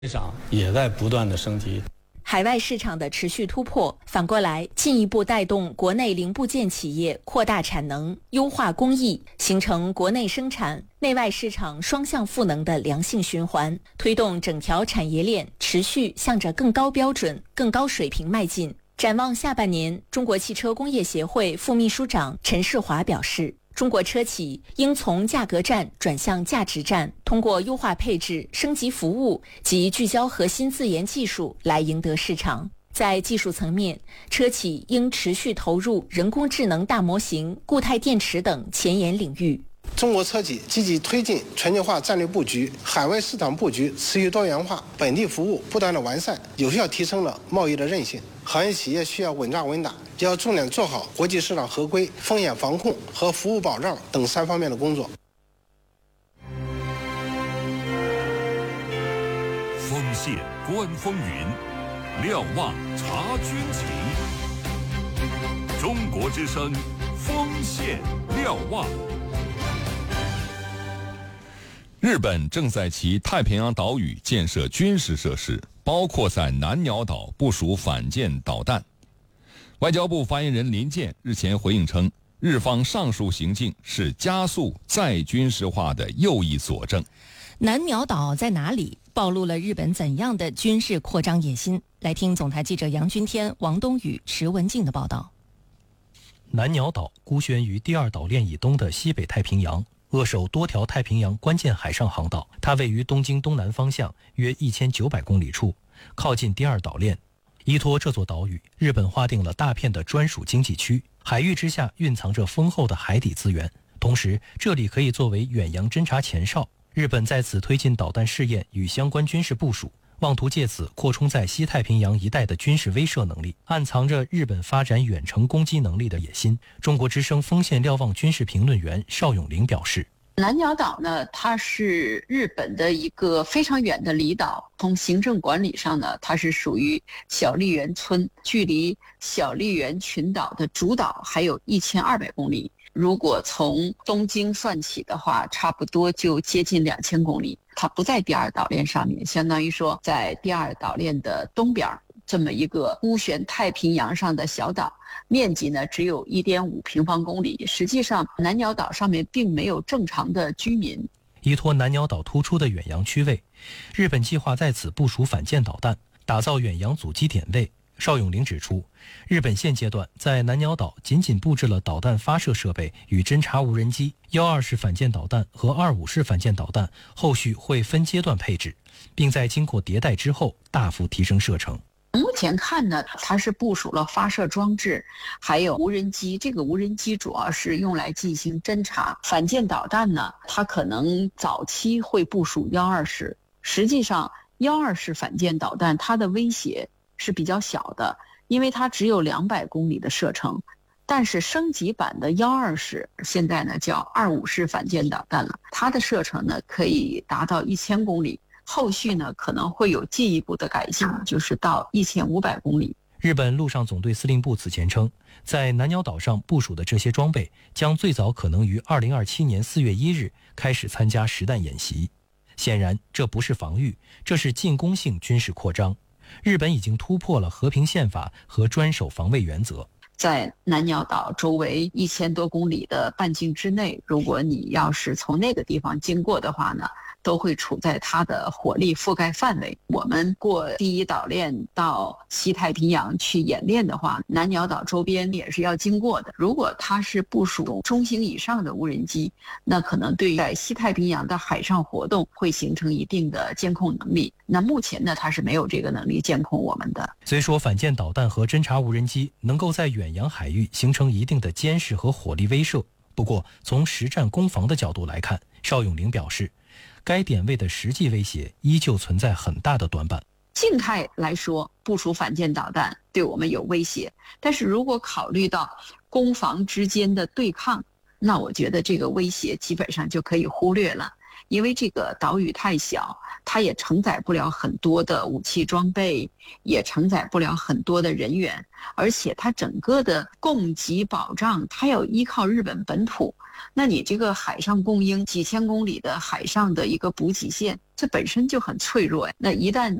市场也在不断的升级。 海外市场的持续突破，反过来进一步带动国内零部件企业扩大产能、优化工艺，形成国内生产、内外市场双向赋能的良性循环，推动整条产业链持续向着更高标准、更高水平迈进。展望下半年，中国汽车工业协会副秘书长陈世华表示，中国车企应从价格战转向价值战，通过优化配置、升级服务及聚焦核心自研技术来赢得市场。在技术层面，车企应持续投入人工智能大模型、固态电池等前沿领域。 中国车企积极推进全球化战略布局，海外市场布局持续多元化，本地服务不断的完善，有效提升了贸易的韧性。行业企业需要稳扎稳打，要重点做好国际市场合规、风险防控和服务保障等3方面的工作。 锋线观风云，瞭望察军情。中国之声，锋线瞭望。日本正在其太平洋岛屿建设军事设施，包括在南鸟岛部署反舰导弹。外交部发言人林健日前回应称，日方上述行径是加速再军事化的又一佐证。 南鸟岛在哪里？暴露了日本怎样的军事扩张野心？来听总台记者杨军天、王东宇、石文静的报道。 南鸟岛孤悬于第二岛链以东的西北太平洋，扼守多条太平洋关键海上航道。它位于东京东南方向约1900公里处，靠近第二岛链。依托这座岛屿，日本划定了大片的专属经济区，海域之下蕴藏着丰厚的海底资源，同时这里可以作为远洋侦察前哨。日本在此推进导弹试验与相关军事部署，妄图借此扩充在西太平洋一带的军事威慑能力，暗藏着日本发展远程攻击能力的野心。中国之声锋线瞭望军事评论员邵永林表示， 南鸟岛呢，它是日本的一个非常远的离岛，从行政管理上呢，它是属于小笠原村，距离小笠原群岛的主岛还有1200公里。如果从东京算起的话，差不多就接近2000公里。它不在第二岛链上面，相当于说在第二岛链的东边这么一个孤悬太平洋上的小岛，面积呢只有1.5平方公里。实际上南鸟岛上面并没有正常的居民。 依托南鸟岛突出的远洋区位，日本计划在此部署反舰导弹，打造远洋阻击点位。邵永林指出，日本现阶段在南鸟岛仅仅布置了导弹发射设备与侦察无人机，12式反舰导弹和25式反舰导弹后续会分阶段配置，并在经过迭代之后大幅提升射程。 目前看呢，它是部署了发射装置，还有无人机。这个无人机主要是用来进行侦察。反舰导弹呢，它可能早期会部署12式。实际上，12式反舰导弹它的威胁是比较小的，因为它只有200公里的射程。但是升级版的12式现在呢叫25式反舰导弹了，它的射程呢可以达到1000公里。后续呢可能会有进一步的改进，就是到1500公里。 日本陆上总队司令部此前称，在南鸟岛上部署的这些装备将最早可能于2027年4月1日开始参加实弹演习。显然这不是防御，这是进攻性军事扩张。日本已经突破了和平宪法和专守防卫原则。 在南鸟岛周围1000多公里的半径之内，如果你要是从那个地方经过的话呢，都会处在它的火力覆盖范围。我们过第一岛链到西太平洋去演练的话，南鸟岛周边也是要经过的。如果它是部署中型以上的无人机，那可能对在西太平洋的海上活动会形成一定的监控能力。那目前呢，它是没有这个能力监控我们的。 虽说反舰导弹和侦察无人机能够在远洋海域形成一定的监视和火力威慑，不过从实战攻防的角度来看，邵永林表示，该点位的实际威胁依旧存在很大的短板。 静态来说，部署反舰导弹对我们有威胁，但是如果考虑到攻防之间的对抗，那我觉得这个威胁基本上就可以忽略了。因为这个岛屿太小， 它也承载不了很多的武器装备，也承载不了很多的人员，而且它整个的供给保障，它要依靠日本本土。那你这个海上供应几千公里的海上的一个补给线，这本身就很脆弱。那一旦